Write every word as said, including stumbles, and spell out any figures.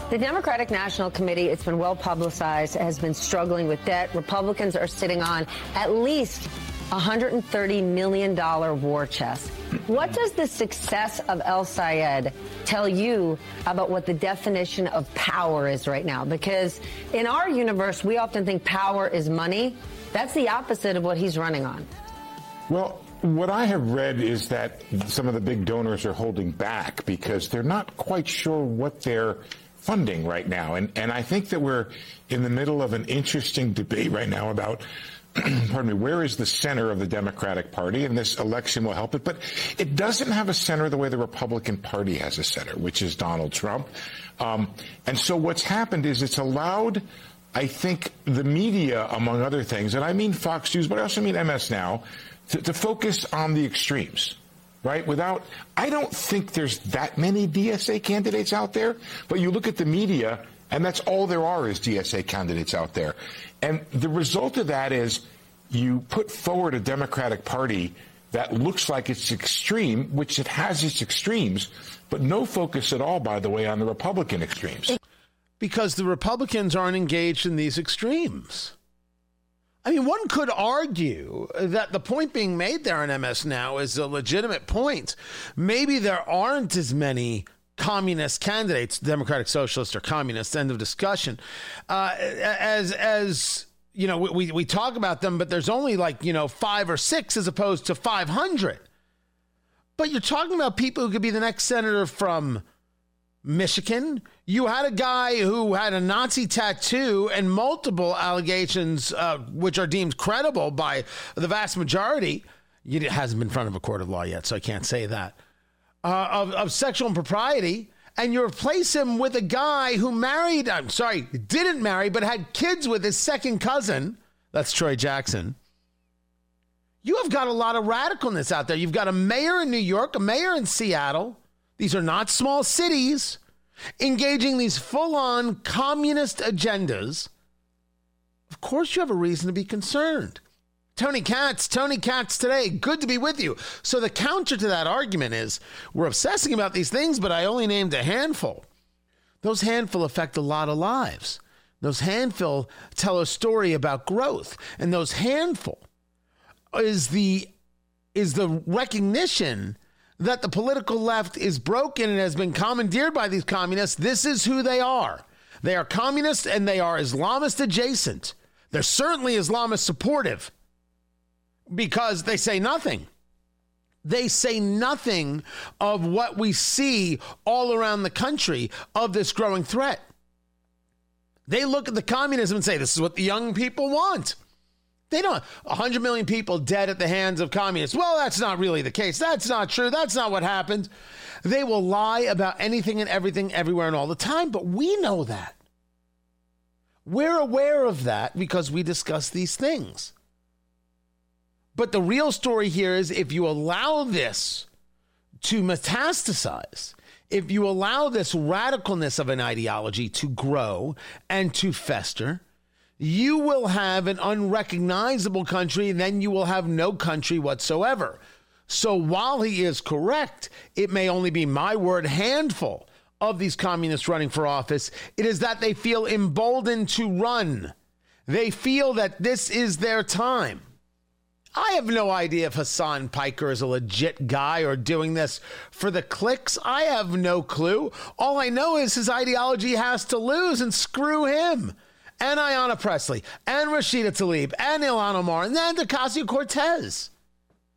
The Democratic National Committee, it's been well publicized, has been struggling with debt. Republicans are sitting on at least one hundred thirty million dollars war chest. What does the success of El Sayed tell you about what the definition of power is right now? Because in our universe, we often think power is money. That's the opposite of what he's running on. Well, what I have read is that some of the big donors are holding back because they're not quite sure what they're funding right now. And, and I think that we're in the middle of an interesting debate right now about pardon me, where is the center of the Democratic Party? And this election will help it. But it doesn't have a center the way the Republican Party has a center, which is Donald Trump. Um, and so what's happened is it's allowed, I think, the media, among other things, and I mean Fox News, but I also mean M S Now, to, to focus on the extremes, right? Without, I don't think there's that many D S A candidates out there, but you look at the media, and that's all there are is D S A candidates out there. And the result of that is you put forward a Democratic Party that looks like it's extreme, which it has its extremes, but no focus at all, by the way, on the Republican extremes. Because the Republicans aren't engaged in these extremes. I mean, one could argue that the point being made there on M S Now is a legitimate point. Maybe there aren't as many communist candidates, Democratic Socialists or communists, end of discussion, uh, as, as you know, we, we talk about them, but there's only like, you know, five or six as opposed to five hundred. But you're talking about people who could be the next senator from Michigan. You had a guy who had a Nazi tattoo and multiple allegations, uh, which are deemed credible by the vast majority. It hasn't been in front of a court of law yet, so I can't say that. Uh, of, of sexual impropriety, and you replace him with a guy who married, I'm sorry, didn't marry, but had kids with his second cousin. That's Troy Jackson. You have got a lot of radicalness out there. You've got a mayor in New York, a mayor in Seattle. These are not small cities engaging these full-on communist agendas. Of course you have a reason to be concerned. Tony Katz, Tony Katz today. Good to be with you. So the counter to that argument is we're obsessing about these things, but I only named a handful. Those handful affect a lot of lives. Those handful tell a story about growth. And those handful is the, is the recognition that the political left is broken and has been commandeered by these communists. This is who they are. They are communist and they are Islamist adjacent. They're certainly Islamist supportive. Because they say nothing. They say nothing of what we see all around the country of this growing threat. They look at the communism and say, this is what the young people want. They don't. one hundred million people dead at the hands of communists. Well, that's not really the case. That's not true. That's not what happened. They will lie about anything and everything, everywhere and all the time. But we know that. We're aware of that because we discuss these things. But the real story here is if you allow this to metastasize, if you allow this radicalness of an ideology to grow and to fester, you will have an unrecognizable country, and then you will have no country whatsoever. So while he is correct, it may only be, my word, handful of these communists running for office. It is that they feel emboldened to run. They feel that this is their time. I have no idea if Hassan Piker is a legit guy or doing this for the clicks. I have no clue. All I know is his ideology has to lose, and screw him. And Ayanna Pressley, and Rashida Tlaib, and Ilhan Omar, and then Ocasio-Cortez.